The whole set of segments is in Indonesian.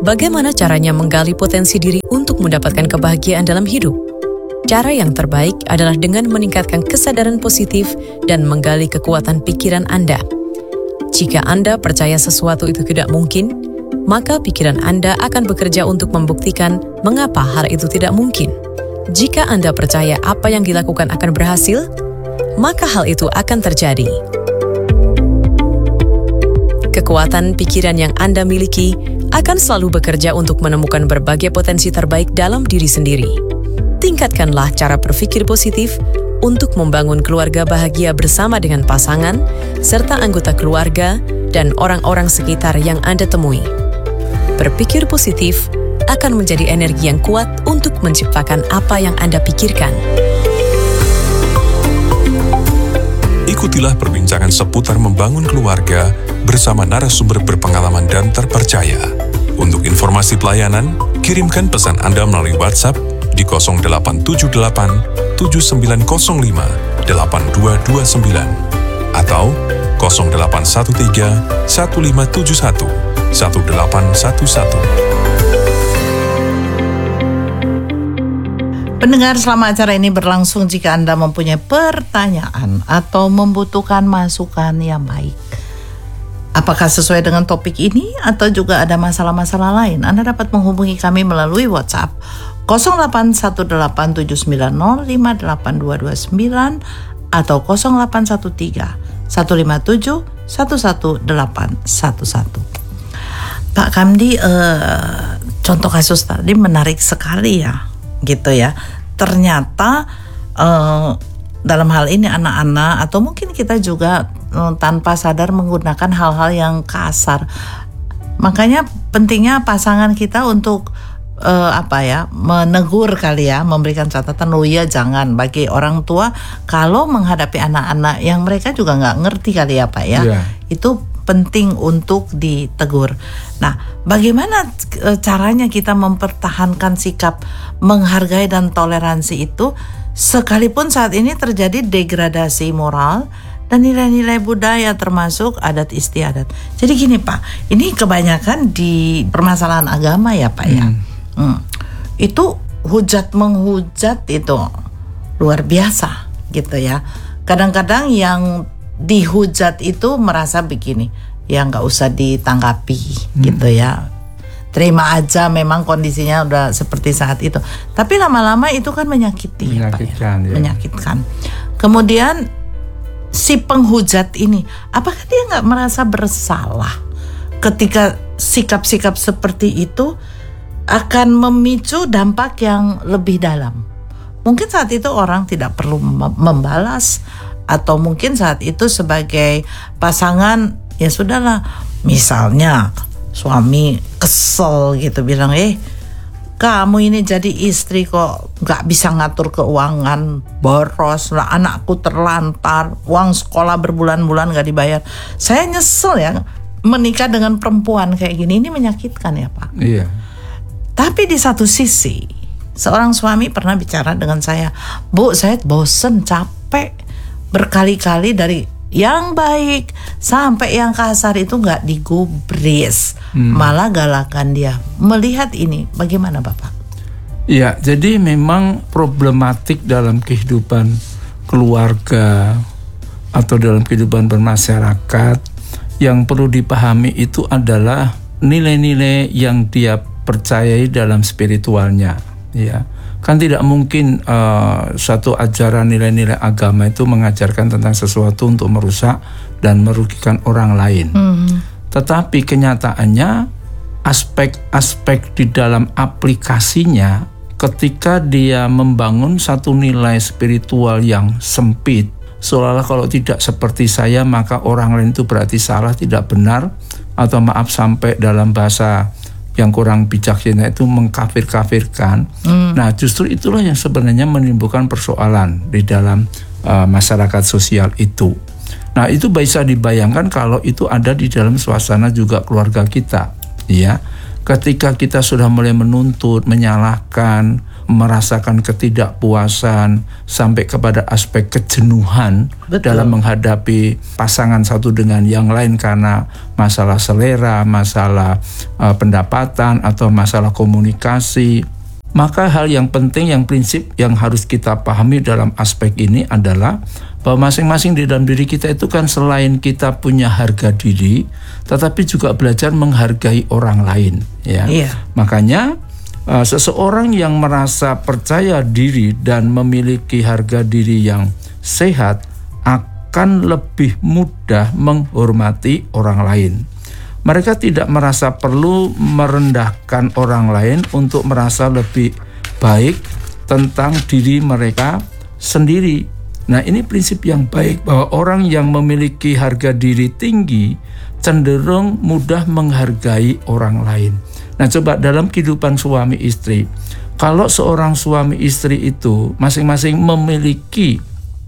Bagaimana caranya menggali potensi diri untuk mendapatkan kebahagiaan dalam hidup? Cara yang terbaik adalah dengan meningkatkan kesadaran positif dan menggali kekuatan pikiran Anda. Jika Anda percaya sesuatu itu tidak mungkin, maka pikiran Anda akan bekerja untuk membuktikan mengapa hal itu tidak mungkin. Jika Anda percaya apa yang dilakukan akan berhasil, maka hal itu akan terjadi. Kekuatan pikiran yang Anda miliki akan selalu bekerja untuk menemukan berbagai potensi terbaik dalam diri sendiri. Tingkatkanlah cara berpikir positif untuk membangun keluarga bahagia bersama dengan pasangan, serta anggota keluarga dan orang-orang sekitar yang Anda temui. Berpikir positif akan menjadi energi yang kuat untuk menciptakan apa yang Anda pikirkan. Ikutilah perbincangan seputar membangun keluarga bersama narasumber berpengalaman dan terpercaya. Untuk informasi pelayanan, kirimkan pesan Anda melalui WhatsApp di 0878 7905 8229 atau 0813 1571 1811. Pendengar, selama acara ini berlangsung, jika Anda mempunyai pertanyaan atau membutuhkan masukan yang baik, apakah sesuai dengan topik ini atau juga ada masalah-masalah lain, Anda dapat menghubungi kami melalui WhatsApp 081880582229 atau 0813-157-11811. Pak Kamdi, contoh kasus tadi menarik sekali ya, gitu ya. Ternyata dalam hal ini anak-anak atau mungkin kita juga tanpa sadar menggunakan hal-hal yang kasar. Makanya pentingnya pasangan kita untuk menegur kali ya, memberikan catatan, jangan, bagi orang tua kalau menghadapi anak-anak yang mereka juga nggak ngerti kali ya Pak ya. Itu penting untuk ditegur. Nah, bagaimana caranya kita mempertahankan sikap menghargai dan toleransi itu sekalipun saat ini terjadi degradasi moral dan nilai-nilai budaya termasuk adat istiadat. Jadi gini Pak, ini kebanyakan di permasalahan agama ya Pak ya. Itu hujat menghujat itu luar biasa gitu ya. Kadang-kadang yang dihujat itu merasa begini, ya nggak usah ditanggapi gitu ya, terima aja, memang kondisinya udah seperti saat itu. Tapi lama-lama itu kan menyakiti, menyakitkan, ya? Menyakitkan. Kemudian si penghujat ini, apakah dia nggak merasa bersalah ketika sikap-sikap seperti itu akan memicu dampak yang lebih dalam? Mungkin saat itu orang tidak perlu membalas, atau mungkin saat itu sebagai pasangan ya sudahlah, misalnya suami kesel gitu bilang, kamu ini jadi istri kok gak bisa ngatur keuangan, boros lah, anakku terlantar, uang sekolah berbulan-bulan gak dibayar. Saya nyesel ya menikah dengan perempuan kayak gini, ini menyakitkan ya Pak. Iya. Tapi di satu sisi seorang suami pernah bicara dengan saya, Bu, saya bosen, capek, berkali-kali dari yang baik sampai yang kasar itu gak digubris, malah galakan dia. Melihat ini bagaimana Bapak? Ya, jadi memang problematik dalam kehidupan keluarga atau dalam kehidupan bermasyarakat yang perlu dipahami itu adalah nilai-nilai yang dia percayai dalam spiritualnya, ya. Kan tidak mungkin suatu ajaran nilai-nilai agama itu mengajarkan tentang sesuatu untuk merusak dan merugikan orang lain. Tetapi kenyataannya aspek-aspek di dalam aplikasinya, ketika dia membangun satu nilai spiritual yang sempit, seolah-olah kalau tidak seperti saya maka orang lain itu berarti salah, tidak benar, atau maaf sampai dalam bahasa yang kurang bijaksana itu mengkafir-kafirkan. Nah, justru itulah yang sebenarnya menimbulkan persoalan di dalam masyarakat sosial itu. Nah, itu bisa dibayangkan kalau itu ada di dalam suasana juga keluarga kita, ya. Ketika kita sudah mulai menuntut, menyalahkan, merasakan ketidakpuasan sampai kepada aspek kejenuhan. Betul. Dalam menghadapi pasangan satu dengan yang lain karena masalah selera, masalah pendapatan atau masalah komunikasi. Maka hal yang penting, yang prinsip yang harus kita pahami dalam aspek ini adalah bahwa masing-masing di dalam diri kita itu kan selain kita punya harga diri, tetapi juga belajar menghargai orang lain. Ya. Iya. Makanya seseorang yang merasa percaya diri dan memiliki harga diri yang sehat akan lebih mudah menghormati orang lain. Mereka tidak merasa perlu merendahkan orang lain untuk merasa lebih baik tentang diri mereka sendiri. Nah, ini prinsip yang baik bahwa orang yang memiliki harga diri tinggi cenderung mudah menghargai orang lain. Nah, coba dalam kehidupan suami istri, kalau seorang suami istri itu masing-masing memiliki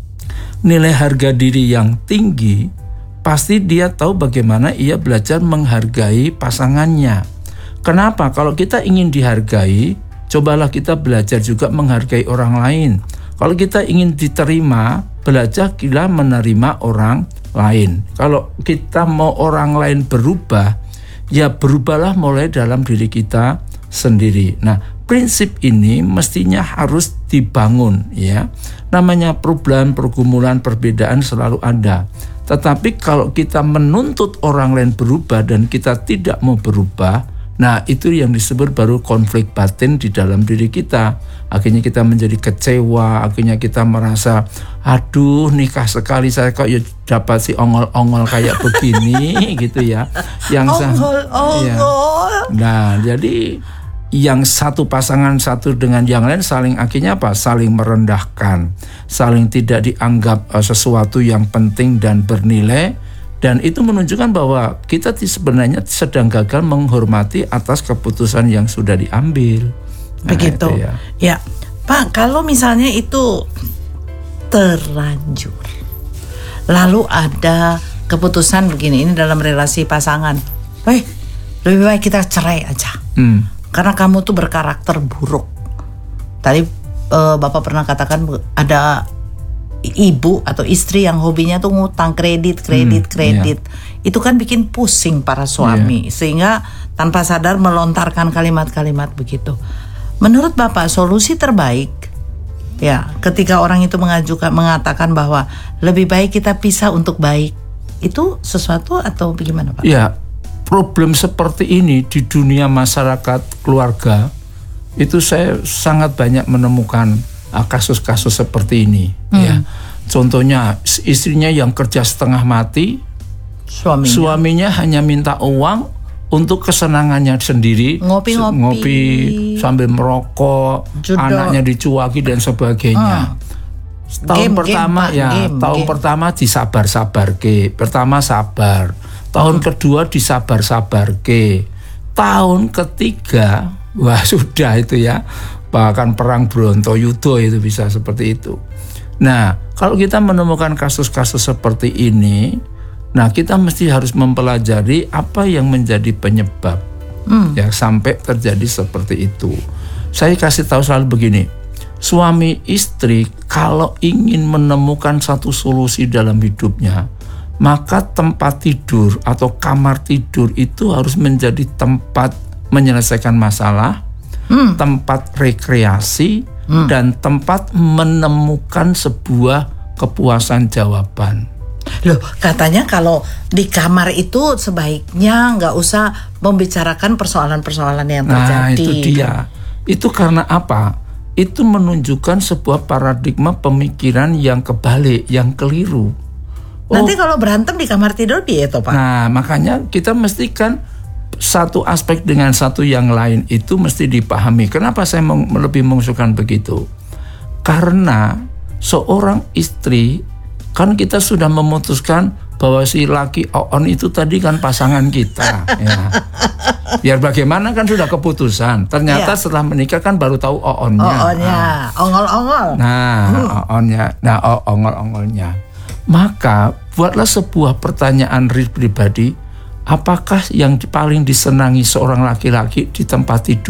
nilai harga diri yang tinggi, pasti dia tahu bagaimana ia belajar menghargai pasangannya. Kenapa? Kalau kita ingin dihargai, cobalah kita belajar juga menghargai orang lain. Kalau kita ingin diterima, belajar kita menerima orang lain. Kalau kita mau orang lain berubah, ya berubahlah mulai dalam diri kita sendiri. Nah, prinsip ini mestinya harus dibangun, ya. Namanya perubahan, pergumulan, perbedaan selalu ada. Tetapi kalau kita menuntut orang lain berubah dan kita tidak mau berubah, nah itu yang disebut baru konflik batin di dalam diri kita. Akhirnya kita menjadi kecewa, akhirnya kita merasa, aduh nikah sekali saya kok ya dapat si ongol-ongol kayak begini gitu ya. Yang ongol-ongol. Ya. Nah, jadi yang satu pasangan satu dengan yang lain saling akhirnya apa? Saling merendahkan, saling tidak dianggap sesuatu yang penting dan bernilai, dan itu menunjukkan bahwa kita sebenarnya sedang gagal menghormati atas keputusan yang sudah diambil. Begitu. Nah, ya, Pak, kalau misalnya itu terlanjur, lalu ada keputusan begini, ini dalam relasi pasangan, lebih baik kita cerai aja. Karena kamu tuh berkarakter buruk. Tadi Bapak pernah katakan ada ibu atau istri yang hobinya tuh ngutang kredit. Yeah. Itu kan bikin pusing para suami, sehingga tanpa sadar melontarkan kalimat-kalimat begitu. Menurut Bapak, solusi terbaik ya ketika orang itu mengatakan bahwa lebih baik kita pisah untuk baik, itu sesuatu atau bagaimana, Pak? Ya. Problem seperti ini di dunia masyarakat keluarga itu saya sangat banyak menemukan kasus-kasus seperti ini. Ya. Contohnya istrinya yang kerja setengah mati, suaminya hanya minta uang untuk kesenangannya sendiri, ngopi sambil merokok, anaknya dicuaki dan sebagainya. Tahun pertama disabar-sabar ke, pertama sabar. Tahun kedua disabar-sabar ke. Tahun ketiga, wah sudah itu ya. Bahkan perang Brontoyudo itu bisa seperti itu. Nah, kalau kita menemukan kasus-kasus seperti ini, nah kita mesti harus mempelajari apa yang menjadi penyebab ya sampai terjadi seperti itu. Saya kasih tahu selalu begini, suami istri kalau ingin menemukan satu solusi dalam hidupnya, maka tempat tidur atau kamar tidur itu harus menjadi tempat menyelesaikan masalah, tempat rekreasi, dan tempat menemukan sebuah kepuasan jawaban. Loh, katanya kalau di kamar itu sebaiknya nggak usah membicarakan persoalan-persoalan yang terjadi. Nah, itu dia. Itu karena apa? Itu menunjukkan sebuah paradigma pemikiran yang kebalik, yang keliru. Nanti kalau berantem di kamar tidur itu, Pak. Nah, makanya kita mestikan satu aspek dengan satu yang lain itu mesti dipahami. Kenapa saya lebih mengusulkan begitu? Karena seorang istri, kan kita sudah memutuskan bahwa si laki Oon itu tadi kan pasangan kita. Ya. Biar bagaimana kan sudah keputusan. Ternyata setelah menikah kan baru tahu Oonnya. Ongol-ongol. Nah, Oonnya. Nah, ongol-ongolnya. Maka buatlah sebuah pertanyaan pribadi, apakah yang paling disenangi seorang laki-laki di tempat tidur?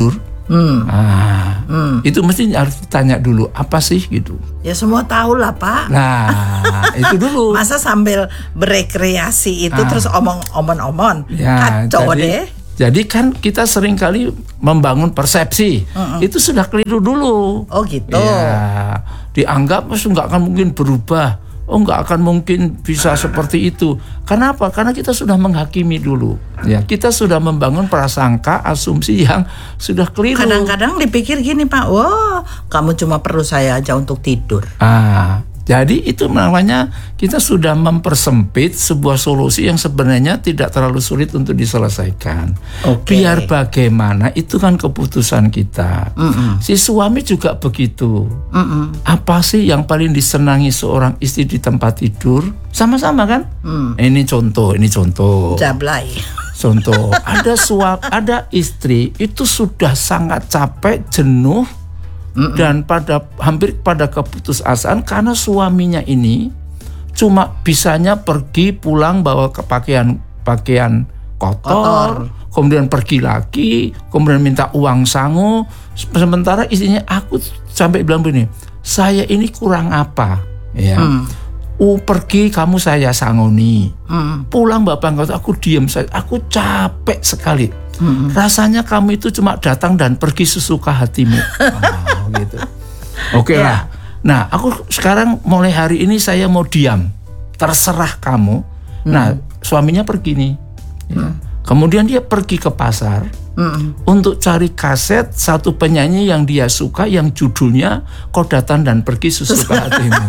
Itu mesti harus ditanya dulu apa sih gitu. Ya semua tahu lah Pak. Nah itu dulu. Masa sambil berekreasi itu terus omong-omong ya, kacau deh. Jadi kan kita sering kali membangun persepsi. Itu sudah keliru dulu. Oh gitu. Ya, dianggap nggak akan mungkin berubah. Oh nggak akan mungkin bisa seperti itu. Kenapa? Karena kita sudah menghakimi dulu. Ya, kita sudah membangun prasangka, asumsi yang sudah keliru. Kadang-kadang dipikir gini Pak, wah kamu cuma perlu saya aja untuk tidur. Jadi itu namanya kita sudah mempersempit sebuah solusi yang sebenarnya tidak terlalu sulit untuk diselesaikan. Biar bagaimana itu kan keputusan kita. Si suami juga begitu. Apa sih yang paling disenangi seorang istri di tempat tidur? Sama-sama kan? Ini contoh. Jablay. Contoh, ada istri itu sudah sangat capek, jenuh, dan hampir pada keputusasaan karena suaminya ini cuma bisanya pergi pulang bawa ke pakaian kotor, kemudian pergi lagi, kemudian minta uang sangu. Sementara istrinya, aku sampai bilang begini, saya ini kurang apa? Ya. Pergi kamu saya sangoni, pulang bapak kotor aku diem saja, aku capek sekali. Rasanya kamu itu cuma datang dan pergi sesuka hatimu. Gitu. Oke lah. Nah, aku sekarang mulai hari ini saya mau diam. Terserah kamu. Nah, suaminya pergi nih. Ya. Kemudian dia pergi ke pasar untuk cari kaset satu penyanyi yang dia suka yang judulnya Kau Datang dan Pergi Sesuka Hatimu.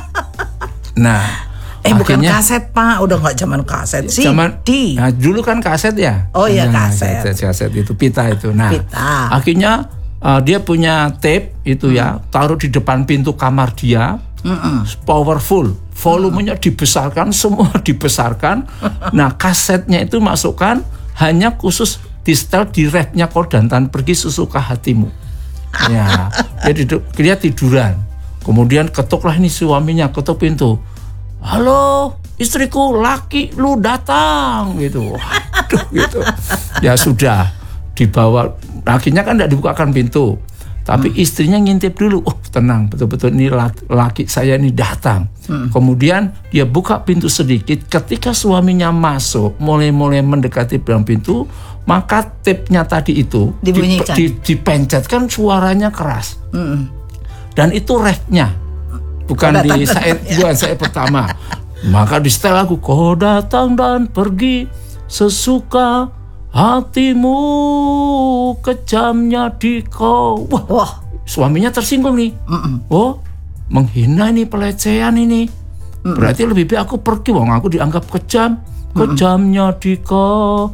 Nah, bukan kaset Pak, udah nggak zaman kaset sih. Nah, dulu kan kaset ya. Oh iya kaset. Kaset itu pita itu. Nah, pita. Akhirnya dia punya tape itu ya, taruh di depan pintu kamar dia. Powerful, volumenya dibesarkan, semua dibesarkan. Nah, kasetnya itu masukkan hanya khusus di setel di refnya Kau Datang Pergi Sesuka Hatimu. Ya, dia tiduran. Kemudian ketuklah ini suaminya, ketuk pintu. Halo, istriku, laki lu datang gitu. Waduh gitu. Ya sudah, dibawa. Akhirnya kan tidak dibukakan pintu. Tapi istrinya ngintip dulu. Oh tenang, betul-betul ini laki saya ini datang. Kemudian dia buka pintu sedikit. Ketika suaminya masuk, mulai mendekati dalam pintu, maka tape-nya tadi itu dipencetkan, suaranya keras. Dan itu refnya. Bukan di saya pertama. Maka di setel lagu Kau datang dan pergi sesuka hatimu, kejamnya di kau. Wah, suaminya tersinggung nih. Oh, menghina ini, pelecehan ini. Berarti lebih baik aku pergi, aku dianggap kejam. Kejamnya di kau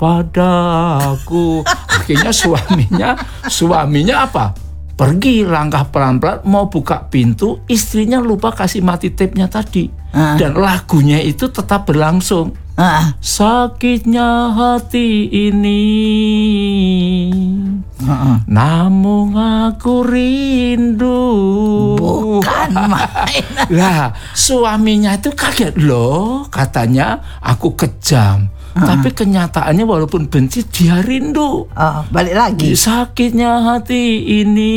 padaku. Akhirnya suaminya apa? Pergi langkah pelan-pelan mau buka pintu, istrinya lupa kasih mati tape-nya tadi. Dan lagunya itu tetap berlangsung. Sakitnya hati ini, namun aku rindu. Bukan main. Lah, suaminya itu kaget loh, katanya aku kejam. Tapi kenyataannya walaupun benci dia rindu. Balik lagi. Sakitnya hati ini.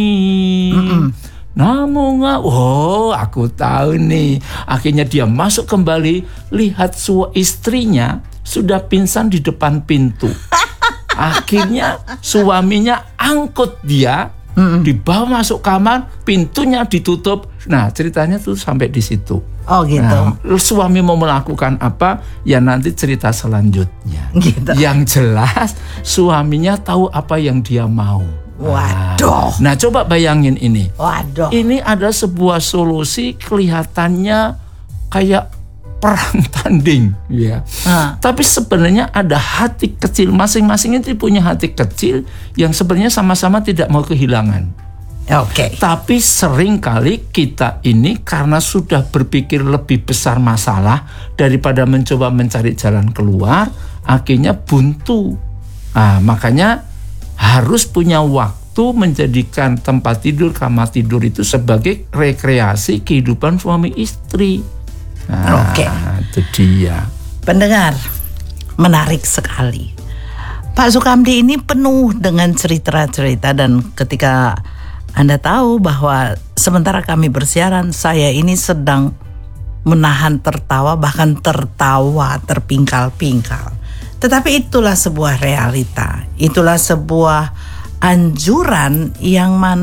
Namun aku tahu nih. Akhirnya dia masuk kembali, lihat istrinya sudah pingsan di depan pintu. Akhirnya suaminya angkut dia, dibawa masuk kamar, pintunya ditutup. Nah, ceritanya tuh sampai di situ. Oh gitu. Nah, suami mau melakukan apa? Ya nanti cerita selanjutnya. Gitu. Yang jelas suaminya tahu apa yang dia mau. Waduh. Nah, coba bayangin ini. Waduh. Ini ada sebuah solusi kelihatannya kayak perang tanding, ya. Tapi sebenarnya ada hati kecil, masing-masing itu punya hati kecil yang sebenarnya sama-sama tidak mau kehilangan. Oke. Tapi seringkali kita ini karena sudah berpikir lebih besar masalah daripada mencoba mencari jalan keluar, akhirnya buntu. Makanya harus punya waktu menjadikan tempat tidur, kamar tidur itu sebagai rekreasi kehidupan suami istri. Oke. Itu dia. Pendengar, menarik sekali. Pak Sukamdi ini penuh dengan cerita-cerita, dan ketika Anda tahu bahwa sementara kami bersiaran, saya ini sedang menahan tertawa, bahkan tertawa terpingkal-pingkal. Tetapi itulah sebuah realita, itulah sebuah anjuran yang mana